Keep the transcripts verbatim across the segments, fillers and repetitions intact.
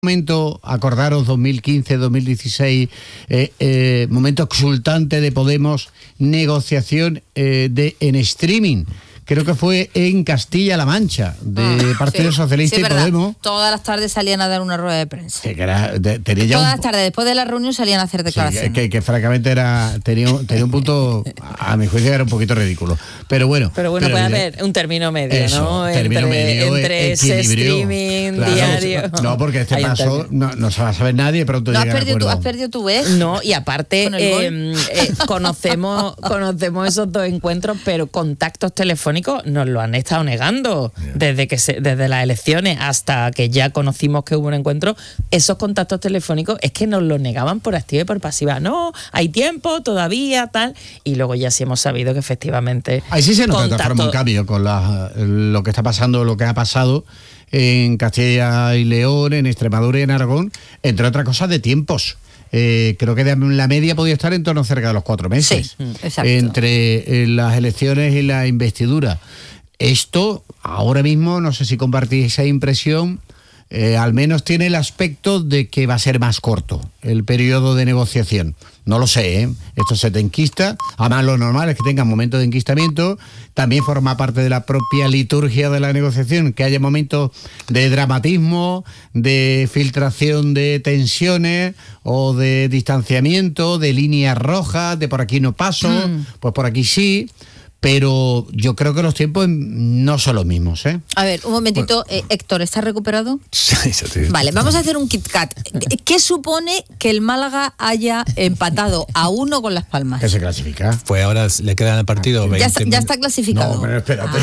Momento, acordaros, dos mil quince, dos mil dieciséis, eh, eh, momento exultante de Podemos, negociación eh, de en streaming. Creo que fue en Castilla-La Mancha, de ah, Partido sí, Socialista sí, y Podemos. Todas las tardes salían a dar una rueda de prensa. Que era, de, tenía ya Todas un, las tardes, después de la reunión, salían a hacer declaraciones. Sí, que, que francamente era tenía, tenía un punto, a mi juicio era un poquito ridículo. Pero bueno. Pero bueno, pero puede haber un término medio, eso, ¿no? Término entre medio, entre ese streaming claro, diario. No, porque este paso no, no se va a saber nadie, pronto no, llega has perdido, el tú, has perdido tu vez. No, y aparte eh, eh, conocemos, conocemos esos dos encuentros, pero contactos telefónicos nos lo han estado negando. Desde que se, desde las elecciones hasta que ya conocimos que hubo un encuentro, esos contactos telefónicos es que nos los negaban por activa y por pasiva. No, hay tiempo todavía, tal. Y luego ya sí hemos sabido que efectivamente... Ahí sí se nota contacto... de forma un cambio con la, lo que está pasando, lo que ha pasado en Castilla y León, en Extremadura y en Aragón, entre otras cosas de tiempos. Eh, creo que de la media podía estar en torno cerca de los cuatro meses. Sí, exacto. Entre eh, las elecciones y la investidura. Esto, ahora mismo, no sé si compartís esa impresión, eh, al menos tiene el aspecto de que va a ser más corto el periodo de negociación. No lo sé, ¿eh? Esto se te enquista. Además, lo normal es que tengan momentos de enquistamiento. También forma parte de la propia liturgia de la negociación, que haya momentos de dramatismo, de filtración de tensiones o de distanciamiento, de líneas rojas, de por aquí no paso, mm. pues por aquí sí. Pero yo creo que los tiempos no son los mismos, ¿eh? A ver, un momentito, bueno. eh, Héctor, ¿estás recuperado? Sí, sí, sí. Vale, vamos a hacer un Kit Kat. ¿Qué supone que el Málaga haya empatado a uno con Las Palmas? ¿Qué se clasifica? Pues ahora le quedan al partido veinte ya está, ya está clasificado. No, pero espérate.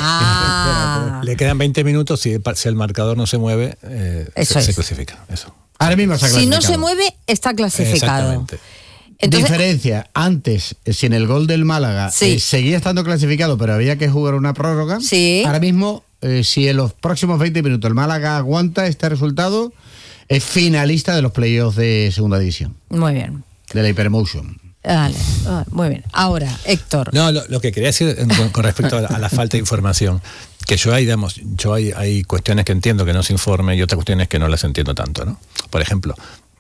Ah. espérate. Le quedan veinte minutos, si, si el marcador no se mueve, eh, eso se, es. se clasifica. Eso. Ahora mismo está clasificado. Si no se mueve, está clasificado. Exactamente. Entonces, diferencia, antes, sin el gol del Málaga, sí. eh, seguía estando clasificado, pero había que jugar una prórroga. Sí. Ahora mismo, eh, si en los próximos veinte minutos el Málaga aguanta este resultado, es finalista de los playoffs de segunda división. Muy bien. De la Hypermotion. Vale, ah, muy bien. Ahora, Héctor. No, lo, lo que quería decir con, con respecto a la, a la falta de información, que yo hay, digamos, yo hay, hay cuestiones que entiendo que no se informe y otras cuestiones que no las entiendo tanto, ¿no? Por ejemplo,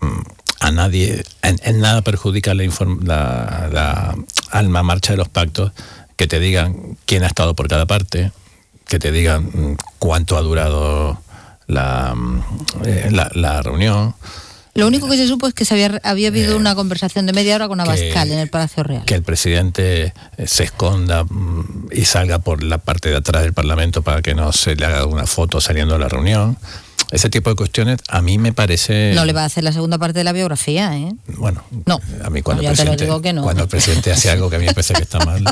a nadie, en, en nada perjudica la, inform, la, la alma marcha de los pactos que te digan quién ha estado por cada parte, que te digan cuánto ha durado la, eh, la, la reunión. Lo único que se supo es que se había, había habido eh, una conversación de media hora con Abascal que, en el Palacio Real. Que el presidente se esconda y salga por la parte de atrás del Parlamento para que no se le haga una foto saliendo de la reunión. Ese tipo de cuestiones a mí me parece... No le va a hacer la segunda parte de la biografía, ¿eh? Bueno, no. a mí cuando, no, el, presidente, lo digo que no. cuando el presidente hace algo que a mí me parece que está mal,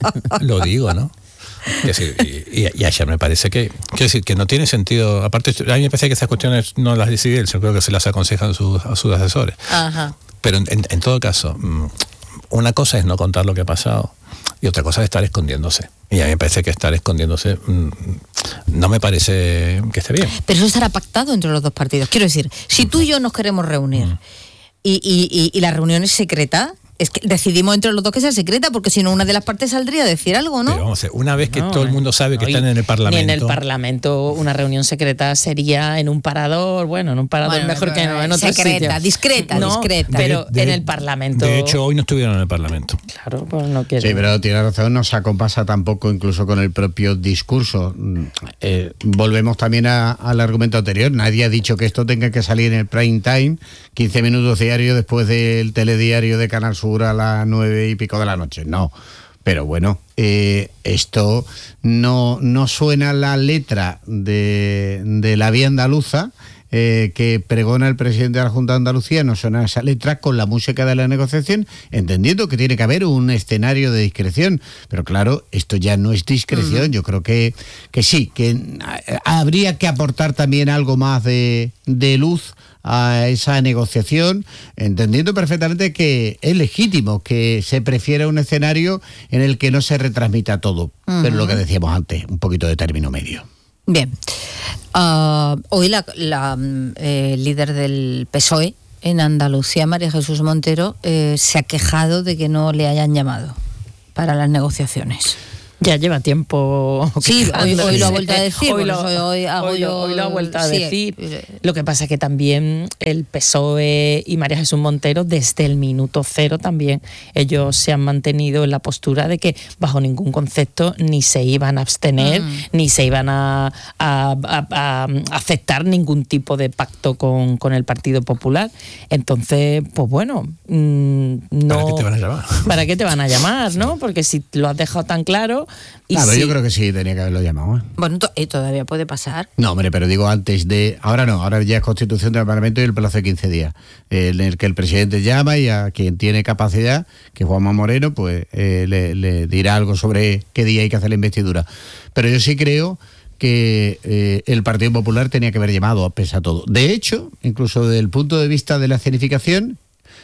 lo digo, ¿no? Es decir, y, y, y ayer me parece que, quiero decir, que no tiene sentido, aparte a mí me parece que esas cuestiones no las decide él, yo creo que se las aconsejan sus, a sus asesores. Ajá. Pero en, en, en todo caso, una cosa es no contar lo que ha pasado y otra cosa es estar escondiéndose. Y a mí me parece que estar escondiéndose mmm, no me parece que esté bien. Pero eso estará pactado entre los dos partidos. Quiero decir, si tú y yo nos queremos reunir mm. y, y, y, y la reunión es secreta, es que decidimos entre los dos que sea secreta, porque si no una de las partes saldría a decir algo, ¿no? Pero vamos a ver, una vez que no, todo el mundo sabe que no, están en el Parlamento... Ni en el Parlamento una reunión secreta sería en un parador, bueno, en un parador bueno, mejor que no, en otro secreta, sitio. discreta, no, discreta. Pero de, en el Parlamento... De hecho, hoy no estuvieron en el Parlamento. Claro, pues no quiero... Sí, pero tiene razón, no se acompasa tampoco incluso con el propio discurso. Eh, volvemos también a, al argumento anterior. Nadie ha dicho que esto tenga que salir en el prime time, quince minutos diarios después del telediario de Canal Sur a las nueve y pico de la noche, no. Pero bueno, eh, esto no, no suena la letra de, de la vía andaluza eh, que pregona el presidente de la Junta de Andalucía, no suena esa letra con la música de la negociación, entendiendo que tiene que haber un escenario de discreción. Pero claro, esto ya no es discreción, uh-huh. Yo creo que, que sí, que habría que aportar también algo más de, de luz a esa negociación, entendiendo perfectamente que es legítimo que se prefiera un escenario en el que no se retransmita todo, uh-huh. Pero lo que decíamos antes, un poquito de término medio. Bien, uh, hoy la, la eh, líder del P S O E en Andalucía, María Jesús Montero, eh, se ha quejado de que no le hayan llamado para las negociaciones. Ya lleva tiempo. Sí, hoy, hoy lo ha vuelto a decir. Hoy lo, hoy, hago hoy, yo, lo, hoy lo ha vuelto a sí, decir. Lo que pasa es que también el P S O E y María Jesús Montero, desde el minuto cero también, ellos se han mantenido en la postura de que bajo ningún concepto ni se iban a abstener, mm. ni se iban a, a, a, a aceptar ningún tipo de pacto con, con el Partido Popular. Entonces, pues bueno, mmm, no. ¿Para qué te van a llamar? ¿Para qué te van a llamar, no? Porque si lo has dejado tan claro. Y claro, si... yo creo que sí tenía que haberlo llamado. ¿eh? Bueno, to- y todavía puede pasar. No, hombre, pero digo antes de... Ahora no, ahora ya es constitución del Parlamento y el plazo de quince días, eh, en el que el presidente llama y a quien tiene capacidad, que es Juanma Moreno, pues eh, le, le dirá algo sobre qué día hay que hacer la investidura. Pero yo sí creo que eh, el Partido Popular tenía que haber llamado, pese a todo. De hecho, incluso desde el punto de vista de la escenificación,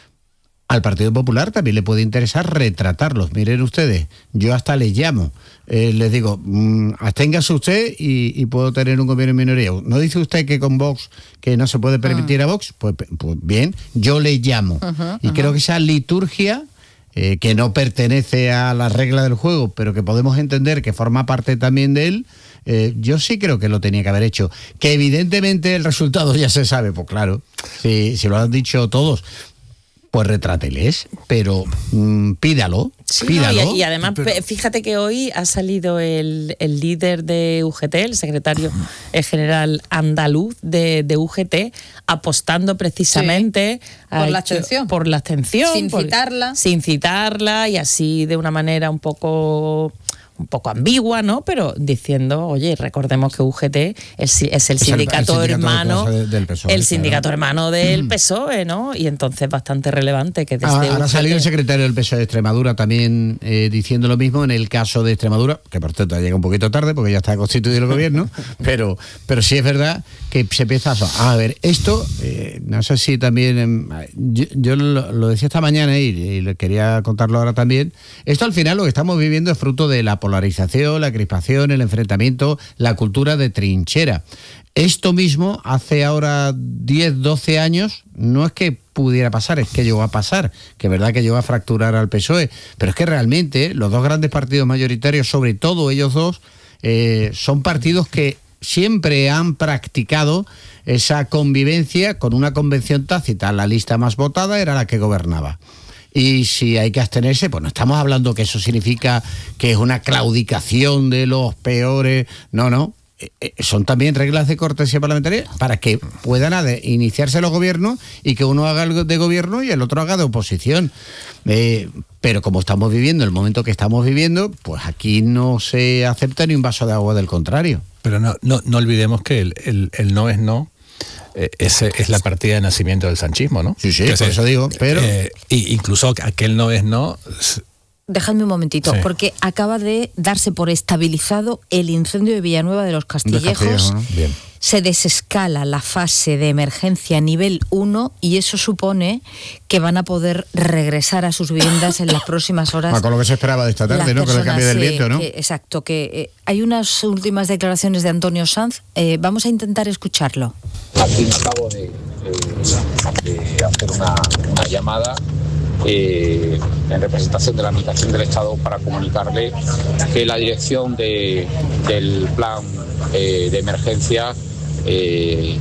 al Partido Popular también le puede interesar retratarlos. Miren ustedes, yo hasta les llamo, eh, les digo, mmm, absténgase usted y, y puedo tener un gobierno en minoría. ¿No dice usted que con Vox, que no se puede permitir uh-huh. a Vox? Pues, pues bien, yo le llamo. Uh-huh, y uh-huh. creo que esa liturgia, eh, que no pertenece a la regla del juego, pero que podemos entender que forma parte también de él, Eh, yo sí creo que lo tenía que haber hecho. Que evidentemente el resultado ya se sabe, pues claro, si, si lo han dicho todos, pues retráteles, pero mmm, pídalo, sí, pídalo. No, y, y además, pero... fíjate que hoy ha salido el, el líder de U G T, el secretario el general andaluz de, de U G T, apostando precisamente sí, por, la hecho, abstención. por la abstención. Sin por, citarla. Sin citarla y así de una manera un poco... un poco ambigua, ¿no? Pero diciendo, oye, recordemos que U G T es, es el sindicato, el, el sindicato hermano de del P S O E, el sindicato claro. hermano del P S O E, ¿no? Y entonces bastante relevante que desde ahora U G T... salió el secretario del P S O E de Extremadura también eh, diciendo lo mismo en el caso de Extremadura, que por cierto llega un poquito tarde porque ya está constituido el gobierno, pero pero sí es verdad que se empieza a... A ver, esto, eh, no sé si también... Eh, yo, yo lo, lo decía esta mañana y, y le quería contarlo ahora también. Esto al final lo que estamos viviendo es fruto de la polarización, la crispación, el enfrentamiento, la cultura de trinchera. Esto mismo hace ahora diez, doce años no es que pudiera pasar, es que llegó a pasar, que es verdad que llegó a fracturar al P S O E, pero es que realmente los dos grandes partidos mayoritarios, sobre todo ellos dos, eh, son partidos que siempre han practicado esa convivencia con una convención tácita. La lista más votada era la que gobernaba. Y si hay que abstenerse, pues no estamos hablando que eso significa que es una claudicación de los peores. No, no. Eh, son también reglas de cortesía parlamentaria para que puedan iniciarse los gobiernos y que uno haga algo de gobierno y el otro haga de oposición. Eh, pero como estamos viviendo, el momento que estamos viviendo, pues aquí no se acepta ni un vaso de agua del contrario. Pero no, no, no olvidemos que el, el, el no es no. Eh, ese es la partida de nacimiento del sanchismo, ¿no? Sí, sí, Entonces, por eso digo, pero... Eh, incluso aquel no es no... Dejadme un momentito, sí. porque acaba de darse por estabilizado el incendio de Villanueva de los Castillejos. ¿no? Bien. Se desescala la fase de emergencia nivel uno y eso supone que van a poder regresar a sus viviendas en las próximas horas. Con lo que se esperaba de esta tarde, ¿no? Con el cambio del viento, ¿no? Que, exacto, que eh, hay unas últimas declaraciones de Antonio Sanz. Eh, vamos a intentar escucharlo. Al fin y al cabo de, de, de hacer una, una llamada eh, en representación de la Administración del Estado para comunicarle que la dirección de, del plan eh, de emergencia Eh,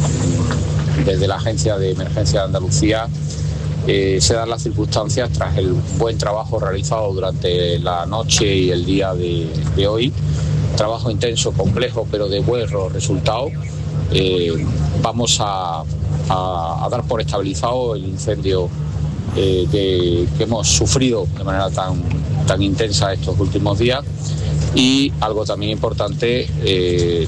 desde la Agencia de Emergencia de Andalucía eh, se dan las circunstancias tras el buen trabajo realizado durante la noche y el día de, de hoy, trabajo intenso, complejo, pero de buenos resultados. Eh, vamos a, a, a dar por estabilizado el incendio eh, de, que hemos sufrido de manera tan, tan intensa estos últimos días y algo también importante, eh,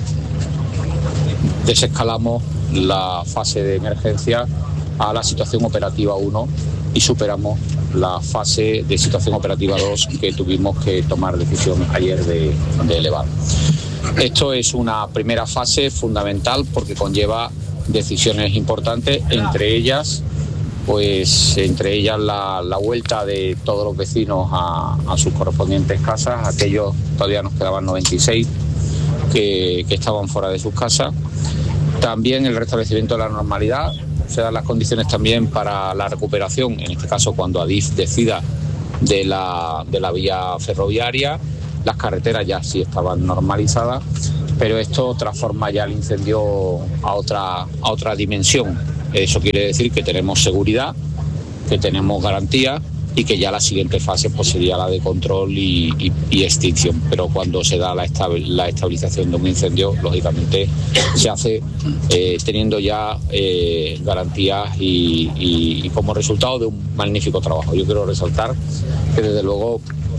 desescalamos la fase de emergencia a la situación operativa uno y superamos la fase de situación operativa dos que tuvimos que tomar decisión ayer de, de elevar. Esto es una primera fase fundamental porque conlleva decisiones importantes, entre ellas pues entre ellas la, la vuelta de todos los vecinos a, a sus correspondientes casas, aquellos todavía nos quedaban noventa y seis que, que estaban fuera de sus casas. También el restablecimiento de la normalidad, se dan las condiciones también para la recuperación, en este caso cuando Adif decida de la, de la vía ferroviaria las carreteras ya sí estaban normalizadas, pero esto transforma ya el incendio a otra, a otra dimensión. Eso quiere decir que tenemos seguridad, que tenemos garantía y que ya la siguiente fase pues sería la de control y, y, y extinción. Pero cuando se da la, estabil, la estabilización de un incendio, lógicamente se hace eh, teniendo ya eh, garantías y, y, y como resultado de un magnífico trabajo. Yo quiero resaltar que desde luego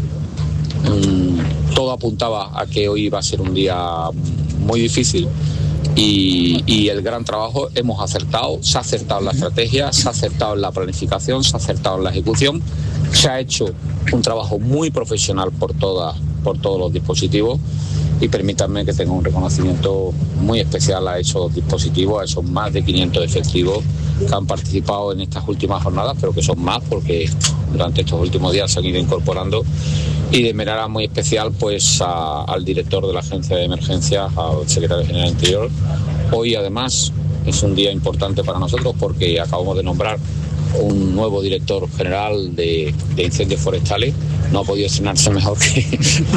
mmm, todo apuntaba a que hoy iba a ser un día muy difícil. Y, y el gran trabajo, hemos acertado, se ha acertado en la estrategia, se ha acertado en la planificación, se ha acertado en la ejecución, se ha hecho un trabajo muy profesional por, todas, por todos los dispositivos y permítanme que tenga un reconocimiento muy especial a esos dispositivos, a esos más de quinientos efectivos que han participado en estas últimas jornadas, pero que son más porque durante estos últimos días se han ido incorporando. Y de manera muy especial pues a, al director de la Agencia de Emergencias, al secretario general del Interior. Hoy además es un día importante para nosotros porque acabamos de nombrar un nuevo director general de, de incendios forestales. No ha podido estrenarse mejor que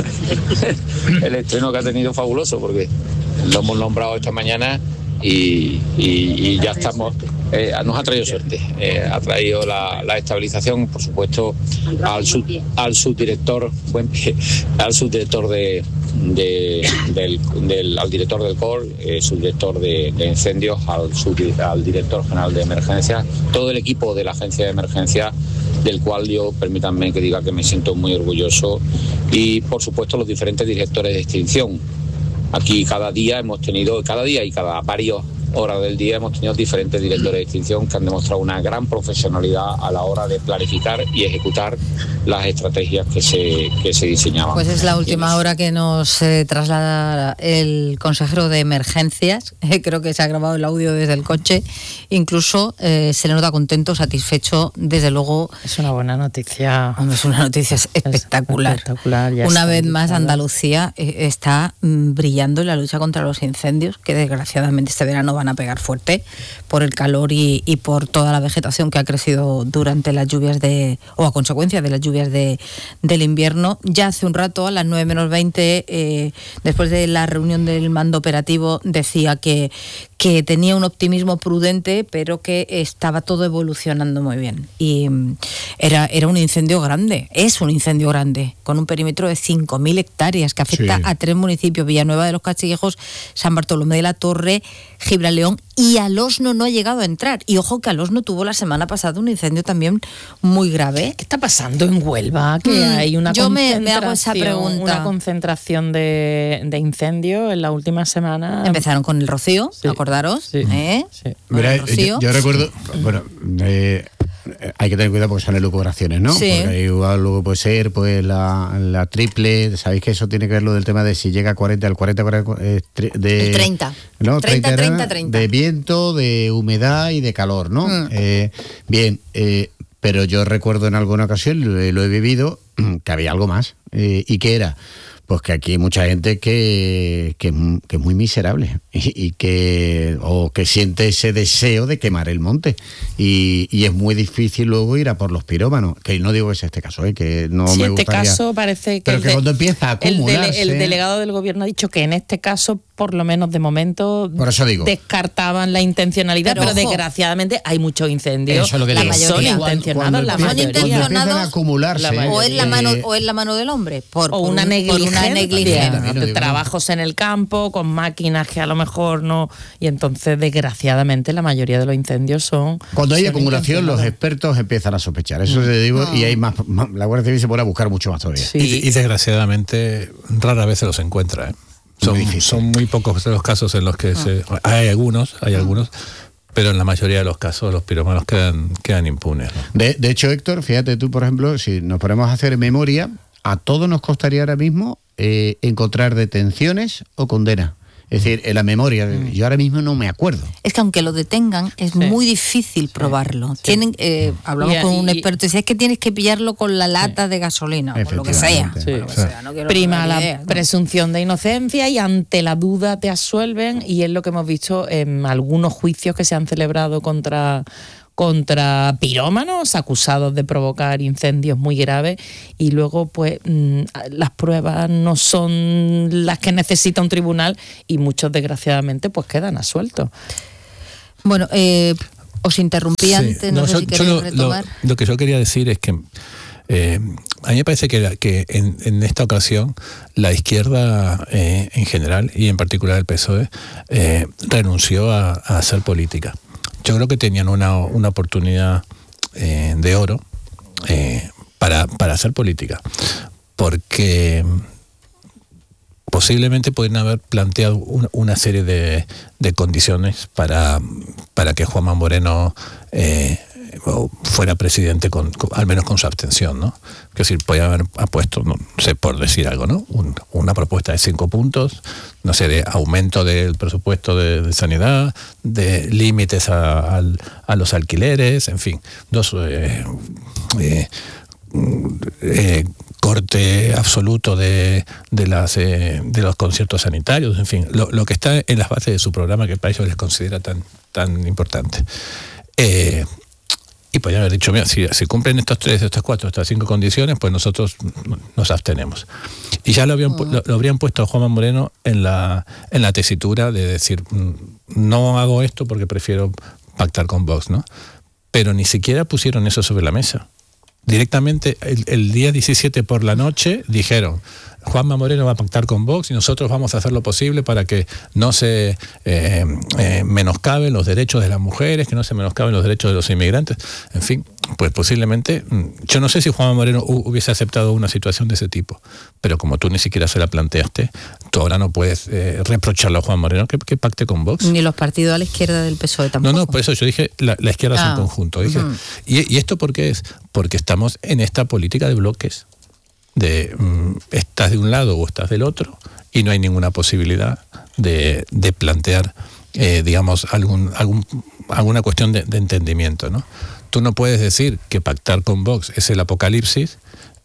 el estreno que ha tenido fabuloso porque lo hemos nombrado esta mañana y, y, y ya estamos. Eh, nos ha traído suerte, eh, ha traído la, la estabilización, por supuesto, al, sub, al subdirector, buen pie, al subdirector de, de del, del, al director del C O R, eh, subdirector de, de incendios, al, sub, al director general de emergencias, todo el equipo de la agencia de emergencias, del cual yo, permítanme que diga que me siento muy orgulloso, y por supuesto los diferentes directores de extinción. Aquí cada día hemos tenido, cada día y cada varios horas del día hemos tenido diferentes directores de extinción que han demostrado una gran profesionalidad a la hora de planificar y ejecutar las estrategias que se, que se diseñaban. Pues es la última hora que nos eh, traslada el consejero de emergencias. Eh, creo que se ha grabado el audio desde el coche. Incluso eh, se le nota contento, satisfecho. Desde luego... Es una buena noticia. Es una noticia espectacular. Es espectacular. Una vez más, Andalucía eh, está mm, brillando en la lucha contra los incendios, que desgraciadamente este verano van a pegar fuerte por el calor y, y por toda la vegetación que ha crecido durante las lluvias de o a consecuencia de las lluvias de, del invierno. Ya hace un rato, a las nueve menos veinte, eh, después de la reunión del mando operativo, decía que, que tenía un optimismo prudente, pero que estaba todo evolucionando muy bien. Y era, era un incendio grande, es un incendio grande, con un perímetro de cinco mil hectáreas que afecta sí. a tres municipios: Villanueva de los Castillejos, San Bartolomé de la Torre, Gibraleón, y Alosno no ha llegado a entrar. Y ojo que Alosno tuvo la semana pasada un incendio también muy grave. ¿Qué está pasando en Huelva? Que mm, hay una yo me, me hago esa pregunta. Una concentración de, de incendios en la última semana. Empezaron con el Rocío, sí. acordaros. Sí. ¿Eh? Sí. Mira, yo, yo recuerdo, bueno, eh, hay que tener cuidado porque son elucubraciones, ¿no? Sí. Porque igual luego puede ser pues la, la triple, sabéis que eso tiene que ver lo del tema de si llega a cuarenta, al cuarenta, cuarenta eh, de, el treinta. No, treinta, treinta, treinta. De viento, de humedad y de calor, ¿no? Mm. Eh, bien, eh, pero yo recuerdo en alguna ocasión, lo, lo he vivido, que había algo más. Eh, ¿Y qué era? Pues que aquí hay mucha gente que, que, que es muy miserable y, y que o que siente ese deseo de quemar el monte y, y es muy difícil luego ir a por los pirómanos, que no digo que sea este caso, ¿eh? Que no sí, me este gustaría, caso parece que, pero que de, cuando empieza a acumularse, el, dele, el delegado del gobierno ha dicho que en este caso por lo menos de momento por eso digo, descartaban la intencionalidad, pero, pero desgraciadamente hay muchos incendios. Eso es lo que la digo. mayoría son intencionados, la son intencionados a acumularse, la o es la mano o es la mano del hombre por, o por una un, negligencia, por una negligencia. de trabajos en el campo con máquinas que a lo mejor no, y entonces desgraciadamente la mayoría de los incendios son cuando hay son acumulación los expertos empiezan a sospechar, eso te digo, no. y hay más, más, la Guardia Civil se pone a buscar mucho más todavía. Sí. Y, y desgraciadamente rara vez se los encuentra, ¿eh? Son muy, son muy pocos los casos en los que ah. se, hay algunos, hay ah. algunos, pero en la mayoría de los casos los pirómanos quedan, quedan impunes, ¿no? De, de hecho, Héctor, fíjate tú, por ejemplo, si nos ponemos a hacer memoria, a todos nos costaría ahora mismo eh, encontrar detenciones o condenas. Es decir, en la memoria, mm. yo ahora mismo no me acuerdo. Es que aunque lo detengan, es sí. muy difícil probarlo. Sí. Tienen, eh, hablamos y, con un experto y dice, es que tienes que pillarlo con la lata sí. de gasolina, o lo que sea. Sí. Lo que sí. sea. No Prima la idea, presunción de inocencia y ante la duda te absuelven, y es lo que hemos visto en algunos juicios que se han celebrado contra... contra pirómanos acusados de provocar incendios muy graves y luego pues mmm, las pruebas no son las que necesita un tribunal y muchos desgraciadamente pues quedan absueltos. Bueno, eh, os interrumpí antes, sí. no, no sé yo, si queréis lo, retomar. Lo, lo que yo quería decir es que Eh, a mí me parece que, que en, en esta ocasión la izquierda eh, en general y en particular el P S O E eh, renunció a, a hacer política. Yo creo que tenían una, una oportunidad eh, de oro eh, para, para hacer política, porque posiblemente pueden haber planteado una, una serie de, de condiciones para, para que Juanma Moreno eh, fuera presidente con, con, al menos con su abstención, ¿no? Es decir, podía haber puesto, no sé, por decir algo, ¿no? Un, una propuesta de cinco puntos, no sé, de aumento del presupuesto de, de sanidad, de límites a, a, a los alquileres, en fin, dos eh, eh, eh, corte absoluto de, de las eh, de los conciertos sanitarios, en fin, lo, lo que está en las bases de su programa que para ellos les considera tan, tan importante. Eh, Y podrían haber dicho, mira, si, si cumplen estos tres, estos cuatro, estas cinco condiciones, pues nosotros nos abstenemos. Y ya lo habían, uh-huh. lo, lo habrían puesto a Juanma Moreno en la, en la tesitura de decir, no hago esto porque prefiero pactar con Vox, ¿no? Pero ni siquiera pusieron eso sobre la mesa. Directamente, el, el día diecisiete por la noche, dijeron, Juanma Moreno va a pactar con Vox y nosotros vamos a hacer lo posible para que no se eh, eh, menoscaben los derechos de las mujeres, que no se menoscaben los derechos de los inmigrantes. En fin, pues posiblemente, yo no sé si Juanma Moreno hubiese aceptado una situación de ese tipo, pero como tú ni siquiera se la planteaste, tú ahora no puedes eh, reprocharle a Juanma Moreno que, que pacte con Vox. Ni los partidos a la izquierda del P S O E tampoco. No, no, por eso yo dije la, la izquierda ah. es un conjunto. Dije, uh-huh. y, ¿Y esto por qué es? Porque estamos en esta política de bloques. De um, estás de un lado o estás del otro y no hay ninguna posibilidad de, de plantear eh, digamos algún, algún alguna cuestión de, de entendimiento, ¿no? Tú no puedes decir que pactar con Vox es el apocalipsis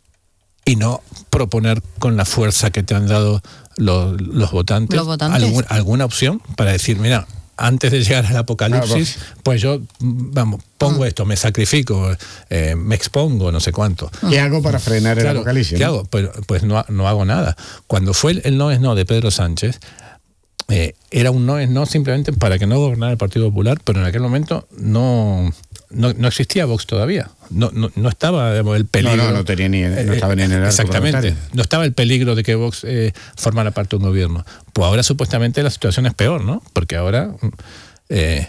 y no proponer con la fuerza que te han dado los, los votantes, los votantes. Algún, alguna opción para decir, mira, antes de llegar al apocalipsis, pues yo, vamos, pongo esto, me sacrifico, eh, me expongo, no sé cuánto. ¿Qué hago para frenar el claro, apocalipsis? ¿Qué hago? Pues, pues no, no hago nada. Cuando fue el, el no es no de Pedro Sánchez, eh, era un no es no simplemente para que no gobernara el Partido Popular, pero en aquel momento no, no, no existía Vox todavía. No, no, no estaba digamos, el peligro. No, no, no, tenía ni, no estaba ni en el arco exactamente. No estaba el peligro de que Vox eh, formara parte de un gobierno. Pues ahora supuestamente la situación es peor, ¿no? Porque ahora... Eh,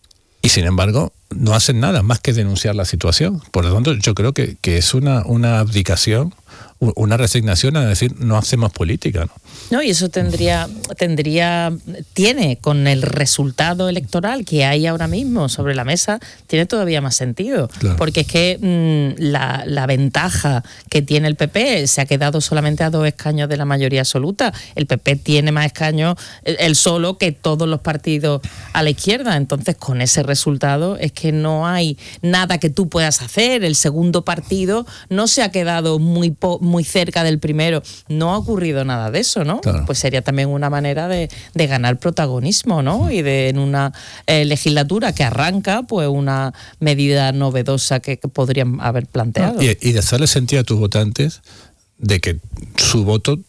y sin embargo, no hacen nada más que denunciar la situación. Por lo tanto, yo creo que, que es una, una abdicación, una resignación a decir, no hacemos política, ¿no? No, y eso tendría, tendría, tiene, con el resultado electoral que hay ahora mismo sobre la mesa, tiene todavía más sentido. Claro. Porque es que mmm, la, la ventaja que tiene el P P se ha quedado solamente a dos escaños de la mayoría absoluta. El P P tiene más escaños él solo que todos los partidos a la izquierda. Entonces, con ese resultado es que no hay nada que tú puedas hacer. El segundo partido no se ha quedado muy, po- muy cerca del primero. No ha ocurrido nada de eso, ¿no? Claro. Pues sería también una manera de, de ganar protagonismo, ¿no? Y de en una eh, legislatura que arranca, pues una medida novedosa que, que podrían haber planteado. Y, y de hacerle sentido a tus votantes de que su voto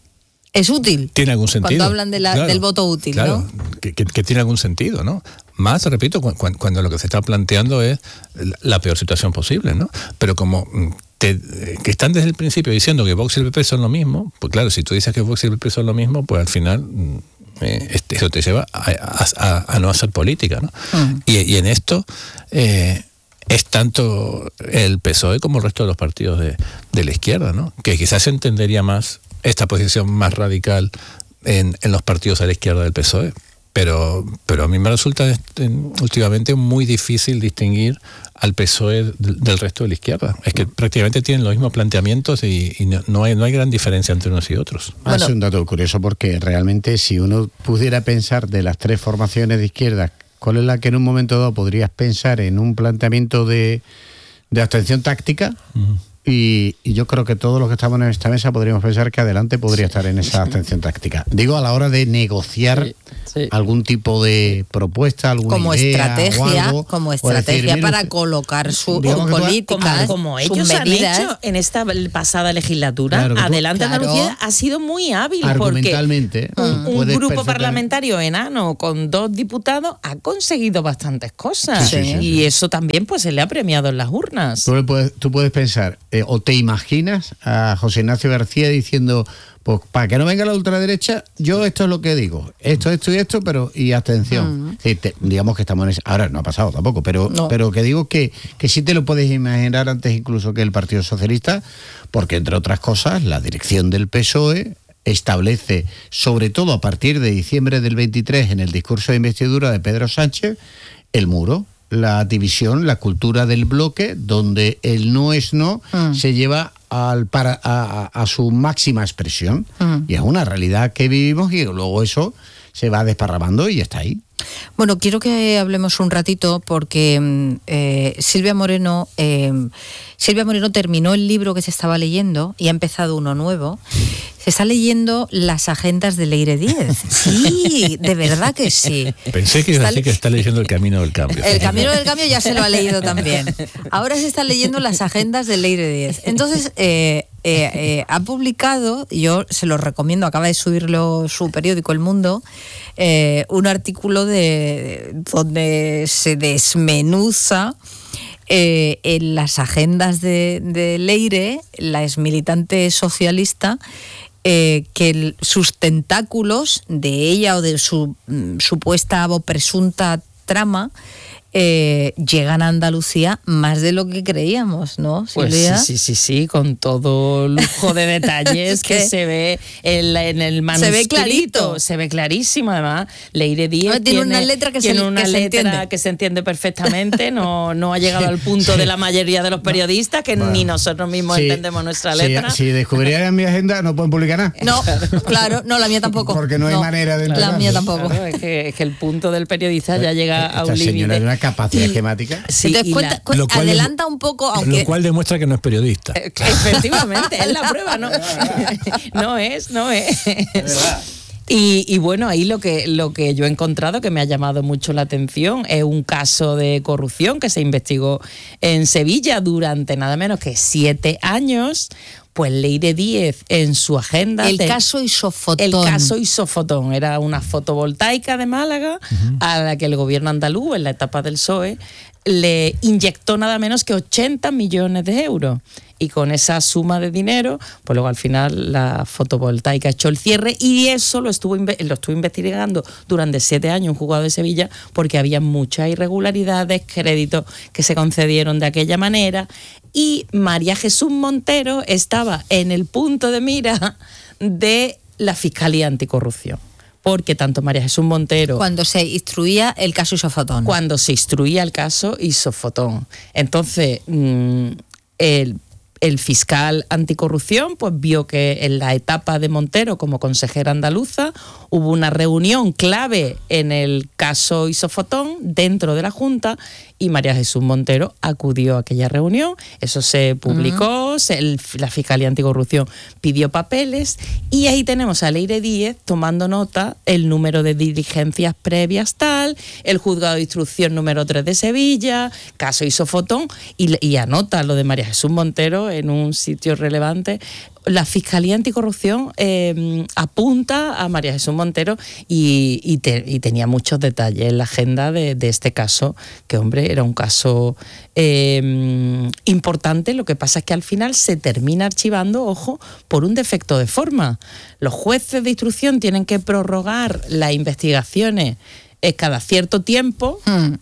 es útil. Tiene algún sentido. Cuando hablan de la, claro, del voto útil, claro, ¿no? Que, que, que tiene algún sentido, ¿no? Más, repito, cuando, cuando lo que se está planteando es la peor situación posible, ¿no? Pero como te, que están desde el principio diciendo que Vox y el P P son lo mismo, pues claro, si tú dices que Vox y el P P son lo mismo, pues al final eh, este, eso te lleva a, a, a, a no hacer política, ¿no? Uh-huh. Y, y en esto eh, es tanto el P S O E como el resto de los partidos de, de la izquierda, ¿no? Que quizás se entendería más esta posición más radical en, en los partidos a la izquierda del P S O E. Pero, pero a mí me resulta este, últimamente muy difícil distinguir al P S O E del, del resto de la izquierda. Es que prácticamente tienen los mismos planteamientos y, y no, no, hay, no hay gran diferencia entre unos y otros. Bueno. Es un dato curioso porque realmente si uno pudiera pensar de las tres formaciones de izquierda, ¿cuál es la que en un momento dado podrías pensar en un planteamiento de, de abstención táctica? Uh-huh. Y, y yo creo que todos los que estamos en esta mesa podríamos pensar que Adelante podría sí. estar en esa abstención táctica. Digo, a la hora de negociar sí, sí. algún tipo de propuesta, alguna como idea estrategia, o algo, como estrategia decir, para usted, colocar su políticas, como, como ellos han hecho en esta pasada legislatura. Claro, Adelante claro. Andalucía ha sido muy hábil argumentalmente porque un, un grupo parlamentario enano con dos diputados ha conseguido bastantes cosas sí, sí, sí, y sí. eso también pues se le ha premiado en las urnas. Tú puedes, tú puedes pensar eh, o te imaginas a José Ignacio García diciendo, pues para que no venga la ultraderecha, yo esto es lo que digo, esto, esto y esto, pero y atención. Uh-huh. Sí, te, digamos que estamos en ese, ahora no ha pasado tampoco, pero, no. pero que digo que, que sí te lo puedes imaginar antes incluso que el Partido Socialista, porque entre otras cosas la dirección del P S O E establece, sobre todo a partir de diciembre del veintitrés, en el discurso de investidura de Pedro Sánchez, el muro, la división, la cultura del bloque, donde el no es no mm. se lleva al para, a, a, a su máxima expresión. Mm. Y es una realidad que vivimos y luego eso se va desparramando y está ahí. Bueno, quiero que hablemos un ratito porque eh, Silvia Moreno eh, Silvia Moreno terminó el libro que se estaba leyendo y ha empezado uno nuevo. Se está leyendo las agendas de Leire Díez. Sí, de verdad que sí. Pensé que iba a decir que está leyendo El Camino del Cambio. El Camino del Cambio ya se lo ha leído también. Ahora se está leyendo las agendas de Leire Díez. Entonces, eh, eh, eh, ha publicado, yo se lo recomiendo, acaba de subirlo su periódico El Mundo, eh, un artículo de donde se desmenuza Eh, en las agendas de, de Leire, la exmilitante socialista, eh, que el, sus tentáculos de ella o de su mm, supuesta o presunta trama eh, llegan a Andalucía más de lo que creíamos, ¿no, Silvia? Pues sí, sí, sí, sí, con todo lujo de detalles es que, que se ve en, la, en el manuscrito. Se ve clarito. Se ve clarísimo, además. Leire Díez no, tiene, tiene una letra que, tiene se, una que letra se entiende. que se entiende perfectamente, no, no ha llegado al punto de la mayoría de los periodistas, que bueno, ni nosotros mismos sí, entendemos nuestra letra. Si, si descubrieran mi agenda, no pueden publicar nada. No, claro, no, la mía tampoco. Porque no hay no, manera de entender. La mía tampoco. Claro, es, que, es que el punto del periodista ya llega Esta a un límite. Capacidad esquemática. Sí, Entonces, cuenta, la, cu- adelanta un poco, aunque... Lo cual demuestra que no es periodista. Efectivamente, es la prueba, ¿no? No es, no es. Y, y bueno, ahí lo que, lo que yo he encontrado que me ha llamado mucho la atención es un caso de corrupción que se investigó en Sevilla durante nada menos que siete años. Pues Leire Díez en su agenda... El te, caso Isofotón. El caso Isofotón. Era una fotovoltaica de Málaga uh-huh. a la que el gobierno andaluz, en la etapa del P S O E, le inyectó nada menos que ochenta millones de euros. Y con esa suma de dinero, pues luego al final la fotovoltaica echó el cierre y eso lo estuvo, lo estuvo investigando durante siete años un juzgado de Sevilla porque había muchas irregularidades, créditos que se concedieron de aquella manera y María Jesús Montero estaba en el punto de mira de la Fiscalía Anticorrupción. Porque tanto María Jesús Montero... Cuando se instruía el caso Isofotón. Cuando se instruía el caso Isofotón. Entonces, mmm, el... El fiscal anticorrupción pues vio que en la etapa de Montero como consejera andaluza hubo una reunión clave en el caso Isofotón dentro de la Junta y María Jesús Montero acudió a aquella reunión. Eso se publicó, uh-huh. se, el, la Fiscalía Anticorrupción pidió papeles y ahí tenemos a Leire Díez tomando nota el número de diligencias previas tal, el juzgado de instrucción número tres de Sevilla, caso Isofotón y, y anota lo de María Jesús Montero en un sitio relevante. La Fiscalía Anticorrupción eh, apunta a María Jesús Montero y, y, te, y tenía muchos detalles en la agenda de, de este caso, que hombre, era un caso eh, importante. Lo que pasa es que al final se termina archivando, ojo, por un defecto de forma. Los jueces de instrucción tienen que prorrogar las investigaciones eh, cada cierto tiempo. Hmm.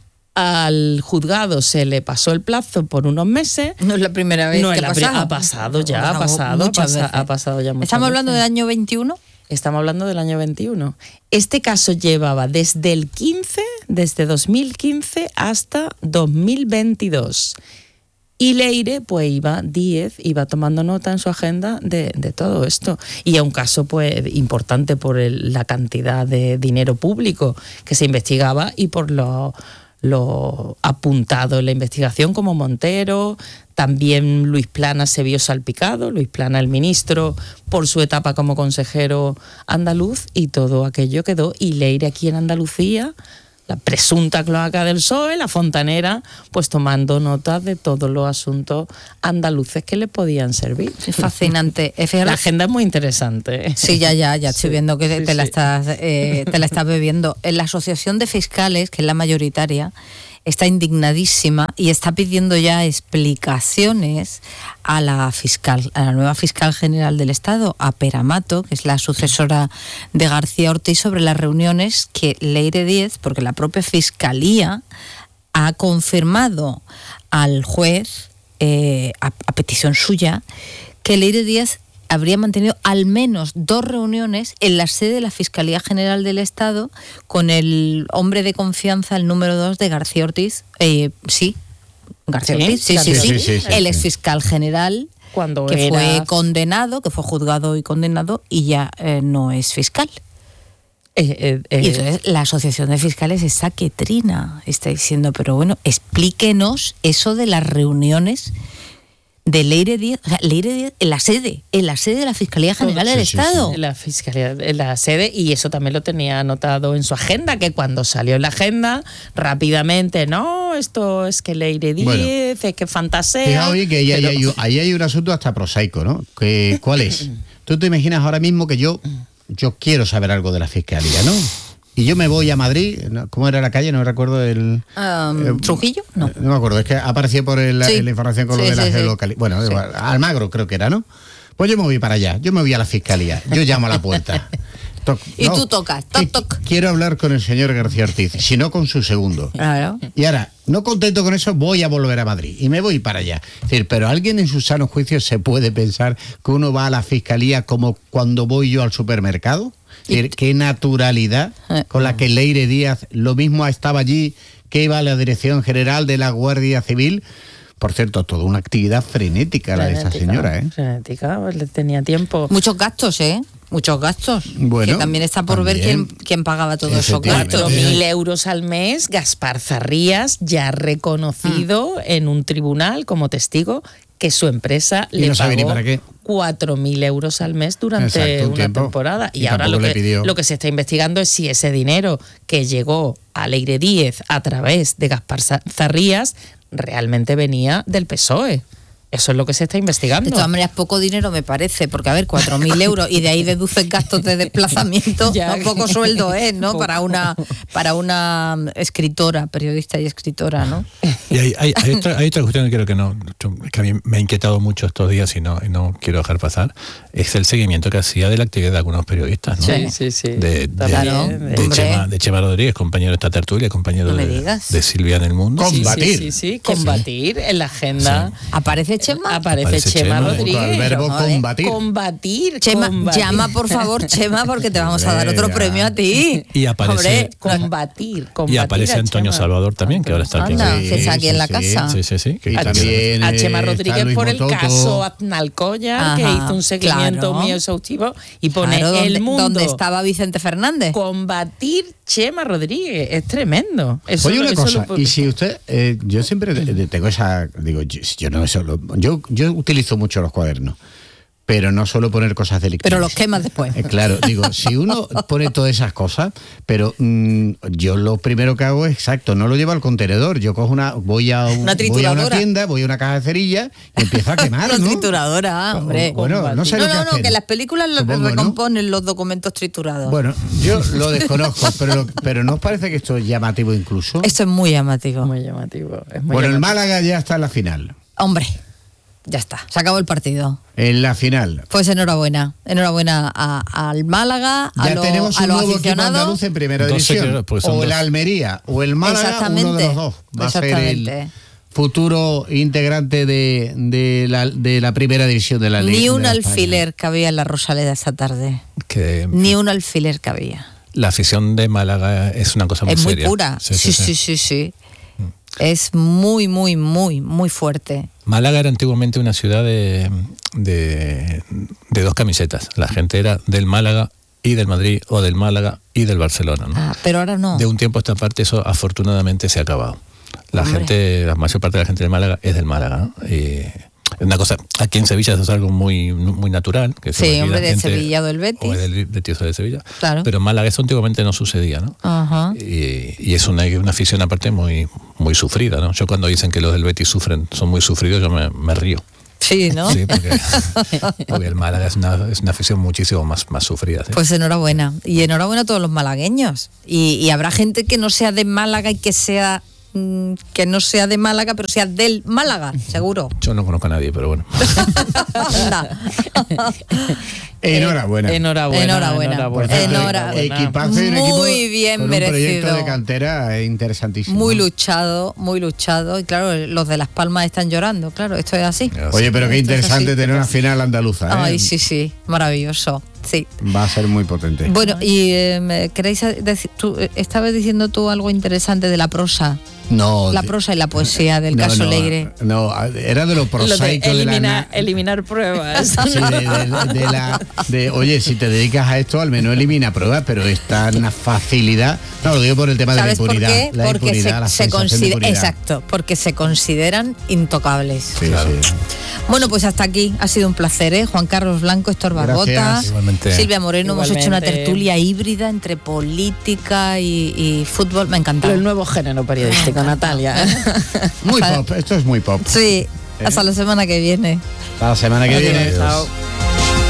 Al juzgado se le pasó el plazo por unos meses. No es la primera vez no que es la pasa. Pri- ha pasado ya, no, ha pasado, ha pasado, ha pasado ya muchas ¿Estamos veces. hablando del año veintiuno? Estamos hablando del año veintiuno. Este caso llevaba desde el quince, desde dos mil quince hasta dos mil veintidós. Y Leire, pues iba, Díez, iba tomando nota en su agenda de, de todo esto. Y es un caso pues importante por el, la cantidad de dinero público que se investigaba y por los... lo apuntado en la investigación, como Montero. También Luis Plana se vio salpicado, Luis Plana, el ministro, por su etapa como consejero andaluz, y todo aquello quedó. Y Leire aquí en Andalucía, la presunta cloaca del P S O E, la fontanera, pues tomando nota de todos los asuntos andaluces que le podían servir. Es fascinante. La agenda es muy interesante. Sí, ya, ya, ya estoy sí, viendo que sí, te, la sí. estás, eh, te la estás bebiendo. En la Asociación de Fiscales, que es la mayoritaria, está indignadísima y está pidiendo ya explicaciones a la fiscal, a la nueva fiscal general del Estado, a Pera Mato, que es la sucesora de García Ortiz, sobre las reuniones que Leire Díez, porque la propia Fiscalía ha confirmado al juez, eh, a, a petición suya, que Leire Díez habría mantenido al menos dos reuniones en la sede de la Fiscalía General del Estado con el hombre de confianza, el número dos de García Ortiz. Eh, sí, García ¿Sí? Ortiz, sí, sí, sí, sí, sí, sí, el sí. exfiscal general, Cuando que era... fue condenado, que fue juzgado y condenado, y ya eh, no es fiscal. Eh, eh, eh, Y entonces la Asociación de Fiscales está que trina, está diciendo, pero bueno, explíquenos eso de las reuniones de Leire Díez, o sea, Leire Díez en la sede, en la sede de la Fiscalía General Sí, del sí, Estado. En la fiscalía, en la sede, y eso también lo tenía anotado en su agenda, que cuando salió en la agenda, rápidamente, no, esto es que Leire Díez, Bueno. es que fantasea. Fijaos, oye, que ahí, pero- hay, ahí hay un asunto hasta prosaico, ¿no? Que, ¿cuál es? Tú te imaginas ahora mismo que yo, yo quiero saber algo de la Fiscalía, ¿no? Y yo me voy a Madrid, ¿no? ¿Cómo era la calle? No recuerdo el... Um, eh, ¿Trujillo? No. No me acuerdo, es que apareció por el- Sí. la información con Sí, lo de la sí, sí. geolocalización. Bueno, Sí. igual, Almagro creo que era, ¿no? Pues yo me voy para allá, yo me voy a la Fiscalía, yo llamo a la puerta. Toc, Y tú tocas, toc, que- toc. Quiero hablar con el señor García Ortiz, si no con su segundo. Claro. Y ahora, no contento con eso, voy a volver a Madrid y me voy para allá. Es decir, pero alguien en sus sanos juicios se puede pensar que uno va a la Fiscalía como cuando voy yo al supermercado. Es decir, qué naturalidad con la que Leire Díaz lo mismo estaba allí, que iba a la Dirección General de la Guardia Civil. Por cierto, toda una actividad frenética la de esa Frenética, señora, ¿eh? frenética, pues le tenía tiempo. Muchos gastos, ¿eh? Muchos gastos. Bueno, que también está por ver también. quién, quién pagaba todos esos Efectivamente. gastos. cuatro mil euros al mes, Gaspar Zarrías, ya reconocido Mm. en un tribunal como testigo que su empresa Y le no sabe ni pagó para qué. cuatro mil euros al mes durante Exacto, un una tiempo. temporada. Y, Y ahora lo tampoco le que, pidió. lo que se está investigando es si ese dinero que llegó a Leire Díez a través de Gaspar Za- Zarrías realmente venía del P S O E. Eso es lo que se está investigando. De todas maneras, poco dinero me parece, porque a ver, cuatro mil euros y de ahí deduces gastos de desplazamiento, Ya. no poco sueldo es, ¿no? Poco. Para una para una escritora, periodista y escritora, ¿no? Y hay, hay, hay otra, hay otra cuestión que creo que no, que a mí me ha inquietado mucho estos días y no, y no quiero dejar pasar, es el seguimiento que hacía de la actividad de algunos periodistas, ¿no? Sí, sí, sí. De, de, Claro, de hombre. Chema, de Chema Rodríguez, compañero de esta tertulia, compañero No me de, digas. de Silvia en el Mundo. Con- Sí, Combatir. Sí, sí, sí, combatir en la agenda. ¿Aparece Chema? Aparece, Aparece Chema, Chema, Rodríguez. el verbo Joder. combatir. Combatir. Chema, combatir. llama por favor, Chema, porque te vamos a dar otro Hombre, ya. premio a ti. Y aparece- Hombre, Combatir, combatir. Y aparece a Antonio Chema. Salvador también, que ahora está aquí. Anda, Sí, que está aquí en la sí, casa. Sí, sí, sí. que- Y A, también, a Chema eh, está Rodríguez Luis por el Mototo. caso Aznalcóllar, que Ajá, hizo un seguimiento claro. muy exhaustivo y pone Claro, el donde, mundo. donde estaba Vicente Fernández. Combatir Chema Rodríguez. Es tremendo. Eso Oye, lo- una eso cosa, lo- y si usted, eh, yo siempre de- de- tengo esa, digo, yo, yo no solo, yo, yo utilizo mucho los cuadernos, pero no suelo poner cosas delictivas. Pero los quemas después. Eh, claro, digo, si uno pone todas esas cosas, pero mm, yo lo primero que hago es, exacto, no lo llevo al contenedor, yo cojo una, voy a, un- Una voy a una trituradora. tienda, voy a una caja de cerillas y empiezo a quemar, Una ¿no? trituradora, hombre. Bueno, no sé No, lo que no, no, hacen. que las películas lo- Supongo, ¿no? recomponen los documentos triturados. Bueno, yo lo desconozco, pero, lo- pero ¿no os parece que esto es llamativo incluso? Esto es muy llamativo. Muy llamativo. Es muy Bueno, el llamativo. Málaga ya está en la final. Hombre, ya está, se acabó el partido. En la final. Pues enhorabuena, enhorabuena a- al Málaga, a, Ya lo- tenemos a un los nuevo equipo aficionados. andaluz en primera Dos división. secretos, porque son O el dos. Almería o el Málaga, Exactamente, uno de los dos. Va a ser el exactamente. futuro integrante de, de, la, de la primera división de la Liga. Ni un de España. alfiler cabía en la Rosaleda esta tarde. que Ni un alfiler cabía. la afición de Málaga es una cosa muy Es muy seria. pura. Sí, sí, sí, sí. sí. Es muy, muy, muy, muy fuerte. Málaga era antiguamente una ciudad de, de, de dos camisetas. La gente era del Málaga y del Madrid o del Málaga y del Barcelona, ¿no? Ah, pero ahora no. De un tiempo a esta parte eso afortunadamente se ha acabado. La Hombre. gente, la mayor parte de la gente del Málaga es del Málaga, ¿no? Y una cosa, aquí en Sevilla eso es algo muy muy natural. Que sí, hombre, de Sevilla o del Betis. O del Betis o de Sevilla. Claro. Pero en Málaga eso antiguamente no sucedía, ¿no? Ajá. Y, y es una, una afición aparte muy, muy sufrida, ¿no? Yo cuando dicen que los del Betis sufren, son muy sufridos, yo me, me río. Sí, ¿no? Sí, porque, porque el Málaga es una, es una afición muchísimo más, más sufrida. ¿sí? Pues enhorabuena. Y enhorabuena a todos los malagueños. Y, y habrá gente que no sea de Málaga y que sea... que no sea de Málaga, pero sea del Málaga, seguro. Yo no conozco a nadie, pero bueno. Enhorabuena. Eh, enhorabuena. Enhorabuena. Enhorabuena. Enhorabuena. Equipazo y un muy equipo bien con merecido. Un proyecto de cantera interesantísimo. Muy luchado, muy luchado. Y claro, los de Las Palmas están llorando. Claro, esto es así. Oye, pero qué interesante tener una final andaluza. ¿eh? Ay, sí, sí. Maravilloso. Sí. Va a ser muy potente. Bueno, y eh, ¿queréis decir, tú, estabas diciendo tú algo interesante de la prosa? No. La prosa y la poesía del no, caso no, Alegre. No, era de lo prosaico lo de eliminar, de la... eliminar pruebas. Sí, de, de, de la... De, oye, si te dedicas a esto, al menos elimina pruebas, pero esta una facilidad... No, lo digo por el tema de la impunidad. ¿Sabes por qué? La porque impunidad, la se, se considera... Exacto, porque se consideran intocables. Sí, claro. sí. Bueno, pues hasta aquí. Ha sido un placer, ¿eh? Juan Carlos Blanco, Héctor Barbota, Silvia Moreno. Igualmente. Hemos hecho una tertulia híbrida entre política y, y fútbol. Me ha encantado. El nuevo género periodístico, Natalia. Muy pop, esto es muy pop. Sí, hasta ¿Eh? la semana que viene. Hasta la semana que Adiós. viene. Chao.